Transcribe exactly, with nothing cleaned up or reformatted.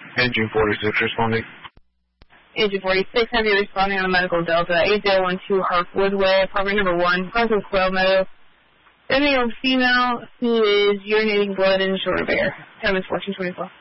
Engine forty-six responding. Engine forty-six, have you responding on a medical Delta, eight zero one two Harpwood Way, apartment number one, Crossing Quail Meadow. A male female who is urinating blood in short of air. Time is fourteen twenty-four.